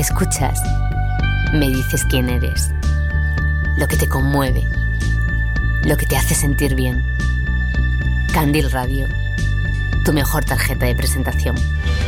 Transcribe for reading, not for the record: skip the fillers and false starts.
escuchas me dices quién eres, lo que te conmueve, lo que te hace sentir bien. Candil Radio, tu mejor tarjeta de presentación.